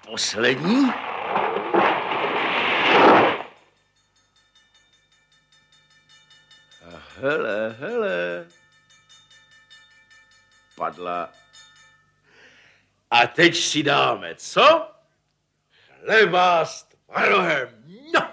poslední. A hele. Padla. A teď si dáme, co? Chleba s tvarohem. No.